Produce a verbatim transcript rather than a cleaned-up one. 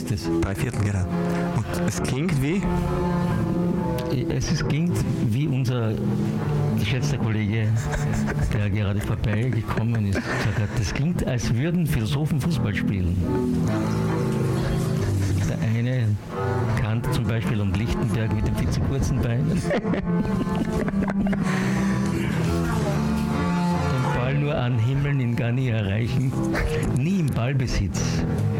ist es. Drei Viertelgrad. Und es klingt wie? Es ist, klingt wie unser geschätzter Kollege, der gerade vorbeigekommen ist, gesagt hat, das klingt, als würden Philosophen Fußball spielen. Der eine Kant zum Beispiel und Lichtenberg mit den viel zu kurzen Beinen. Den Ball nur anhimmeln, ihn gar nie erreichen. Nie im Ballbesitz.